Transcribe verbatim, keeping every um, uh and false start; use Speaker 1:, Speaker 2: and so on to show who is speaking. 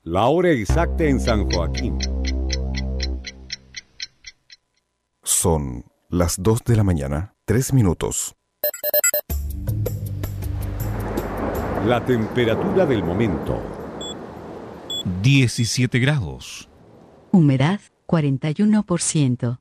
Speaker 1: La hora exacta en San Joaquín.
Speaker 2: Son las dos de la mañana, tres minutos.
Speaker 1: La temperatura del momento.
Speaker 3: diecisiete grados.
Speaker 4: Humedad cuarenta y uno por ciento.